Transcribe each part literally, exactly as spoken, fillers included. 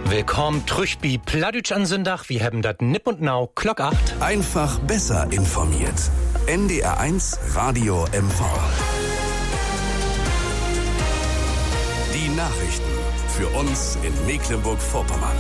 Willkommen, Trüchbi, Pladütsch an Sündach, wir haben das Nipp und Nau, Glock acht. Einfach besser informiert. N D R eins Radio M V. Die Nachrichten für uns in Mecklenburg-Vorpommern.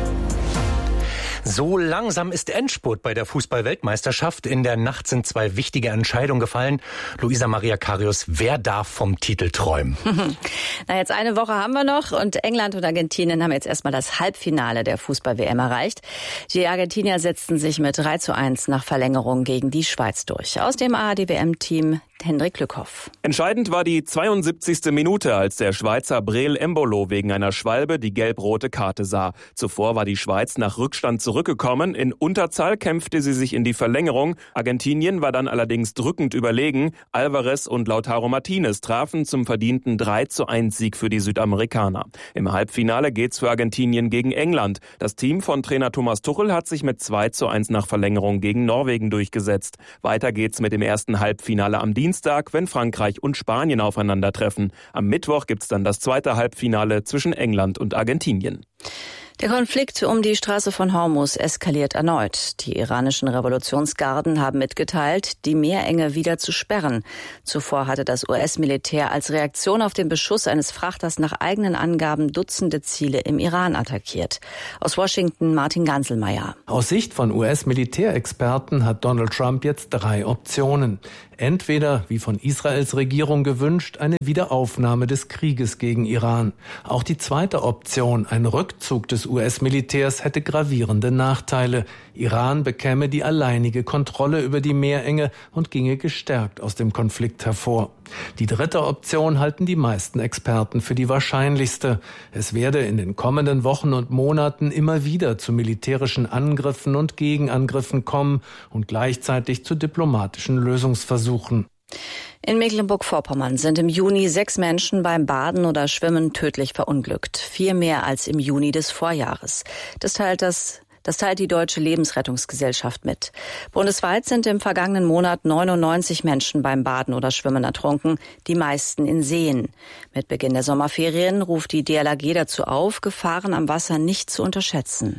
So langsam ist Endspurt bei der Fußball-Weltmeisterschaft. In der Nacht sind zwei wichtige Entscheidungen gefallen. Luisa Maria Karius, wer darf vom Titel träumen? Na, jetzt eine Woche haben wir noch und England und Argentinien haben jetzt erstmal das Halbfinale der Fußball-W M erreicht. Die Argentinier setzten sich mit drei zu eins nach Verlängerung gegen die Schweiz durch. Aus dem A R D W M-Team Hendrik Lückhoff. Entscheidend war die zweiundsiebzigste Minute, als der Schweizer Breel Embolo wegen einer Schwalbe die gelb-rote Karte sah. Zuvor war die Schweiz nach Rückstand zurückgekommen. In Unterzahl kämpfte sie sich in die Verlängerung. Argentinien war dann allerdings drückend überlegen. Alvarez und Lautaro Martinez trafen zum verdienten drei zu eins Sieg für die Südamerikaner. Im Halbfinale geht's für Argentinien gegen England. Das Team von Trainer Thomas Tuchel hat sich mit zwei zu eins nach Verlängerung gegen Norwegen durchgesetzt. Weiter geht's mit dem ersten Halbfinale am Dienstag. Dienstag, wenn Frankreich und Spanien aufeinandertreffen. Am Mittwoch gibt's dann das zweite Halbfinale zwischen England und Argentinien. Der Konflikt um die Straße von Hormuz eskaliert erneut. Die iranischen Revolutionsgarden haben mitgeteilt, die Meerenge wieder zu sperren. Zuvor hatte das U S-Militär als Reaktion auf den Beschuss eines Frachters nach eigenen Angaben Dutzende Ziele im Iran attackiert. Aus Washington Martin Ganselmeier. Aus Sicht von U S-Militärexperten hat Donald Trump jetzt drei Optionen. Entweder, wie von Israels Regierung gewünscht, eine Wiederaufnahme des Krieges gegen Iran. Auch die zweite Option, ein Rückzug des U S-Militärs, hätte gravierende Nachteile. Iran bekäme die alleinige Kontrolle über die Meerenge und ginge gestärkt aus dem Konflikt hervor. Die dritte Option halten die meisten Experten für die wahrscheinlichste. Es werde in den kommenden Wochen und Monaten immer wieder zu militärischen Angriffen und Gegenangriffen kommen und gleichzeitig zu diplomatischen Lösungsversuchen. In Mecklenburg-Vorpommern sind im Juni sechs Menschen beim Baden oder Schwimmen tödlich verunglückt. Vier mehr als im Juni des Vorjahres. Das teilt das Das teilt die Deutsche Lebensrettungsgesellschaft mit. Bundesweit sind im vergangenen Monat neunundneunzig Menschen beim Baden oder Schwimmen ertrunken, die meisten in Seen. Mit Beginn der Sommerferien ruft die D L R G dazu auf, Gefahren am Wasser nicht zu unterschätzen.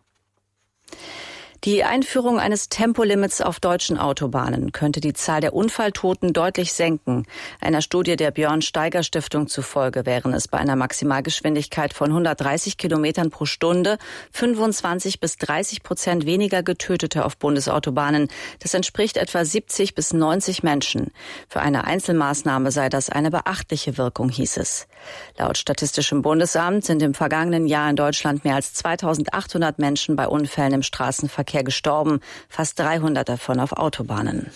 Die Einführung eines Tempolimits auf deutschen Autobahnen könnte die Zahl der Unfalltoten deutlich senken. Einer Studie der Björn-Steiger-Stiftung zufolge wären es bei einer Maximalgeschwindigkeit von hundertdreißig Kilometern pro Stunde fünfundzwanzig bis dreißig Prozent weniger Getötete auf Bundesautobahnen. Das entspricht etwa siebzig bis neunzig Menschen. Für eine Einzelmaßnahme sei das eine beachtliche Wirkung, hieß es. Laut Statistischem Bundesamt sind im vergangenen Jahr in Deutschland mehr als zweitausendachthundert Menschen bei Unfällen im Straßenverkehr gestorben, fast dreihundert davon auf Autobahnen.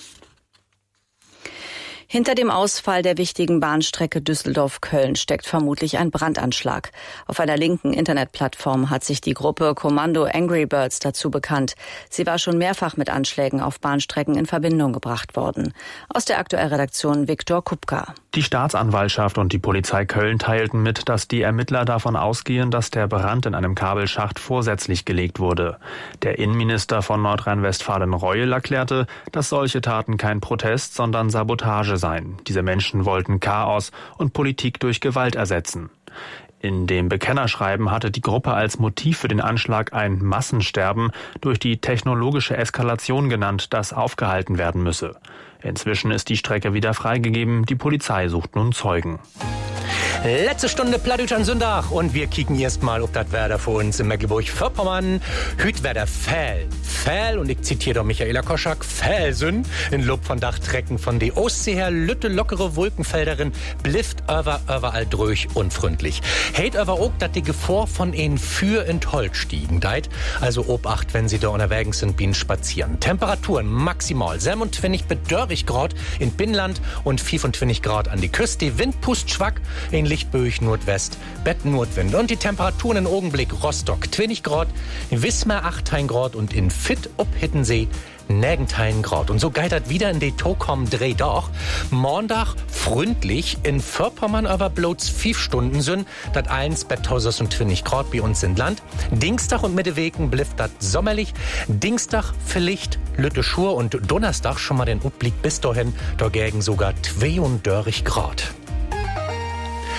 Hinter dem Ausfall der wichtigen Bahnstrecke Düsseldorf-Köln steckt vermutlich ein Brandanschlag. Auf einer linken Internetplattform hat sich die Gruppe Kommando Angry Birds dazu bekannt. Sie war schon mehrfach mit Anschlägen auf Bahnstrecken in Verbindung gebracht worden. Aus der Aktuellredaktion Viktor Kupka. Die Staatsanwaltschaft und die Polizei Köln teilten mit, dass die Ermittler davon ausgehen, dass der Brand in einem Kabelschacht vorsätzlich gelegt wurde. Der Innenminister von Nordrhein-Westfalen Reul erklärte, dass solche Taten kein Protest, sondern Sabotage seien. Diese Menschen wollten Chaos und Politik durch Gewalt ersetzen. In dem Bekennerschreiben hatte die Gruppe als Motiv für den Anschlag ein Massensterben durch die technologische Eskalation genannt, das aufgehalten werden müsse. Inzwischen ist die Strecke wieder freigegeben. Die Polizei sucht nun Zeugen. Letzte Stunde Pladütsch an Sündach und wir kicken erst mal, ob das Wetter für uns in Mecklenburg-Vorpommern. Hüt Wetter Fäll. Fäll, und ich zitiere doch Michaela Koschak, Fällsün, in Lob von Dachtrecken von die Ostsee her, lütte lockere Wolkenfelderin, blifft över überall dröch und freundlich. Heit aber auch, dass die Gefahr von ihnen für in Holz stiegen deit. Also Obacht, wenn sie da unterwegs sind, bienen spazieren. Temperaturen maximal siebenundzwanzig bis dreißig Grad in Binnenland und fünfundzwanzig Grad an die Küste. Die Wind pust schwach in Lichtböig Nordwest, Bett Nordwind. Und die Temperaturen im Augenblick Rostock zwanzig Grad, in Wismar achtzehn Grad und in Fitt ob Hittensee negentein Grad. Und so geitert wieder in die Tokom Dreh doch. Montag freundlich in Vorpommern aber bloß fünf Stunden sind, dat eins bei tausendzwanzig Grad bei uns in Land. Dienstag und Mittewegen blifft dat sommerlich. Dienstag vielleicht Lütte Schur und Donnerstag schon mal den Upblick bis dahin, dagegen sogar zweiunddreißig Grad.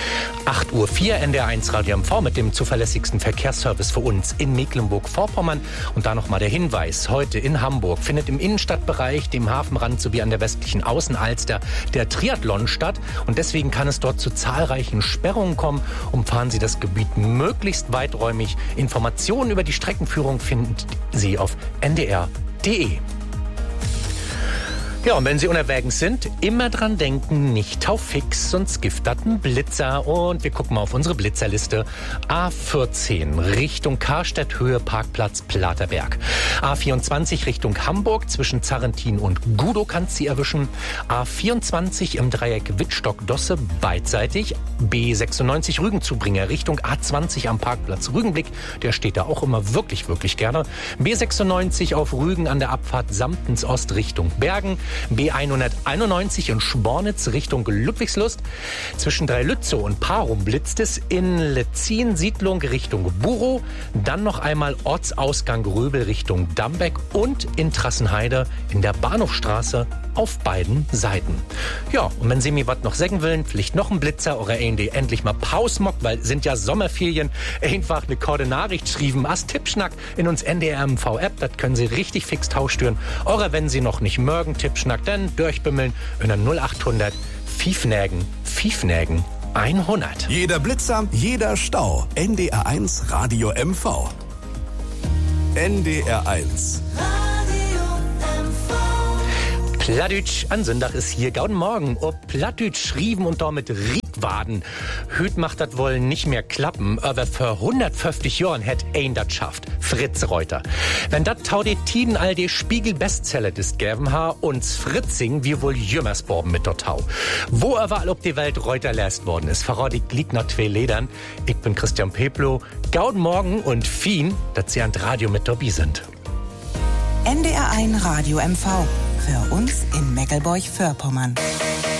acht Uhr vier N D R eins Radio M V mit dem zuverlässigsten Verkehrsservice für uns in Mecklenburg-Vorpommern. Und da nochmal der Hinweis, heute in Hamburg findet im Innenstadtbereich, dem Hafenrand sowie an der westlichen Außenalster der Triathlon statt. Und deswegen kann es dort zu zahlreichen Sperrungen kommen. Umfahren Sie das Gebiet möglichst weiträumig. Informationen über die Streckenführung finden Sie auf N D R punkt D E. Ja, und wenn Sie unterwegs sind, immer dran denken, nicht taufix, sonst gibt das einen Blitzer. Und wir gucken mal auf unsere Blitzerliste. A vierzehn Richtung Karstedt, Höhe Parkplatz Platerberg. A vierundzwanzig Richtung Hamburg, zwischen Zarrentin und Gudow kannst Sie erwischen. A vierundzwanzig im Dreieck Wittstock-Dosse, beidseitig. B sechsundneunzig Rügenzubringer Richtung A zwanzig am Parkplatz Rügenblick. Der steht da auch immer wirklich, wirklich gerne. B sechsundneunzig auf Rügen an der Abfahrt Samtens Ost Richtung Bergen. B hunderteinundneunzig in Spornitz Richtung Ludwigslust. Zwischen Dreilützow und Parum blitzt es. In Letzin Siedlung Richtung Burow. Dann noch einmal Ortsausgang Röbel Richtung Dambeck. Und in Trassenheide in der Bahnhofstraße auf beiden Seiten. Ja, und wenn Sie mir was noch sagen wollen, vielleicht noch ein Blitzer oder ein, die endlich mal Pause mockt, weil sind ja Sommerferien, einfach eine korte Nachricht schrieben, as Tippschnack in uns N D R M V-App, das können Sie richtig fix tauschtüren. Oder wenn Sie noch nicht mögen, Tippschnack, dann durchbimmeln in der null achthundert Fiefnägen, Fiefnägen hundert. Jeder Blitzer, jeder Stau. N D R eins Radio M V. N D R eins. Plattdütsch an Sonntag ist hier. Gauden Morgen. Ob Plattdütsch schrieben und damit Riedwaden. Hüt macht das wohl nicht mehr klappen, aber für hundertfünfzig Jahren hätt ein das schafft. Fritz Reuter. Wenn dat tau de Tiden all de Spiegel-Bestseller des gäven ha, uns Fritzing wie wohl Jümmersborben mit dort tau. Wo überall ob die Welt Reuter läst worden ist, verrat ich liegt nach zwei Ledern. Ich bin Christian Peplow. Gauden Morgen und Fien, dass Sie an Radio mit dabei sind. N D R eins Radio M V. Für uns in Meckelburg-Vorpommern.